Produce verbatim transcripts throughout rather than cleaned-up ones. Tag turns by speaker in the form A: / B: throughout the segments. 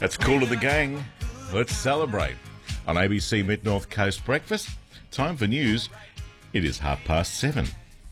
A: It's Cool to the Gang. Let's celebrate. On A B C Mid-North Coast Breakfast, time for news. It is half past seven.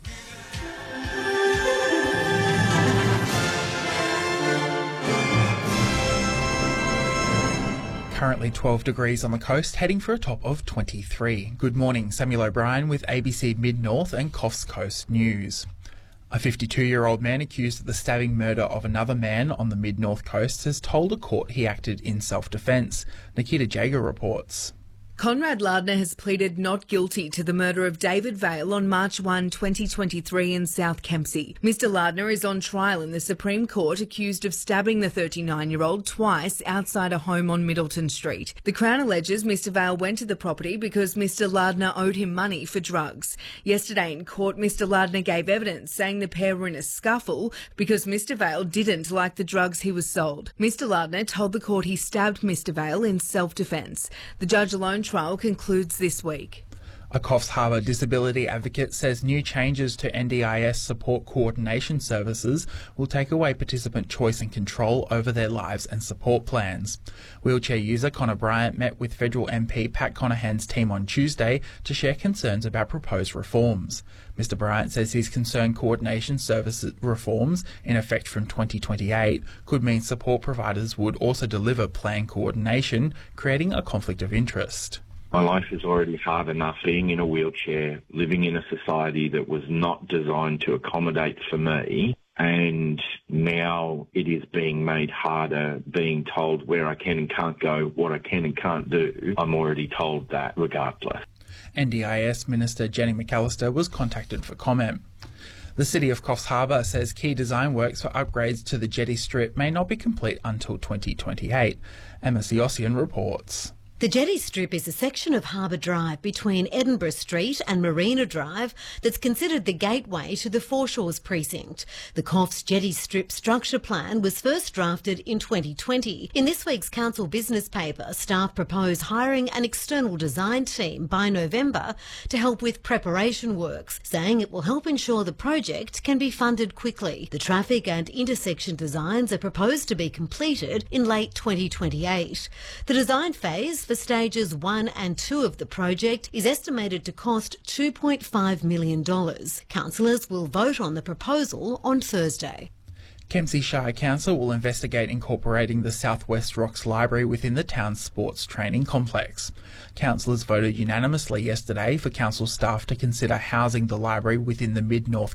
B: Currently twelve degrees on the coast, heading for a top of twenty-three. Good morning, Samuel O'Brien with A B C Mid-North and Coffs Coast News. A fifty-two-year-old man accused of the stabbing murder of another man on the Mid-North Coast has told a court he acted in self-defence. Nikita Jager reports.
C: Conrad Lardner has pleaded not guilty to the murder of David Vale on March first, twenty twenty-three in South Kempsey. Mister Lardner is on trial in the Supreme Court accused of stabbing the thirty-nine-year-old twice outside a home on Middleton Street. The Crown alleges Mister Vale went to the property because Mister Lardner owed him money for drugs. Yesterday in court, Mister Lardner gave evidence saying the pair were in a scuffle because Mister Vale didn't like the drugs he was sold. Mister Lardner told the court he stabbed Mister Vale in self-defence. The judge alone trial concludes this week.
B: A Coffs Harbour disability advocate says new changes to N D I S support coordination services will take away participant choice and control over their lives and support plans. Wheelchair user Connor Bryant met with federal M P Pat Conahan's team on Tuesday to share concerns about proposed reforms. Mister Bryant says his concerned coordination services reforms, in effect from twenty twenty-eight, could mean support providers would also deliver plan coordination, creating a conflict of interest.
D: My life is already hard enough being in a wheelchair, living in a society that was not designed to accommodate for me, and now it is being made harder, being told where I can and can't go, what I can and can't do. I'm already told that regardless.
B: N D I S Minister Jenny McAllister was contacted for comment. The City of Coffs Harbour says key design works for upgrades to the jetty strip may not be complete until twenty twenty-eight. Emma Siossian reports.
E: The jetty strip is a section of Harbour Drive between Edinburgh Street and Marina Drive that's considered the gateway to the Foreshores precinct. The Coffs jetty strip structure plan was first drafted in twenty twenty. In this week's council business paper, staff propose hiring an external design team by November to help with preparation works, saying it will help ensure the project can be funded quickly. The traffic and intersection designs are proposed to be completed in late twenty twenty-eight. The design phase for stages one and two of the project is estimated to cost two point five million dollars. Councillors will vote on the proposal on Thursday.
B: Kempsey Shire Council will investigate incorporating the Southwest Rocks Library within the town's sports training complex. Councillors voted unanimously yesterday for council staff to consider housing the library within the Mid-North